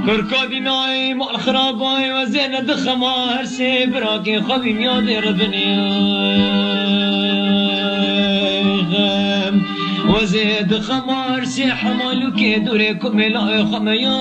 كركادي ناي مع الخراباي وزين دخمار سي براكي خبي مياد ربني وزيد خمار سي حمالو كي دوري كملا خميان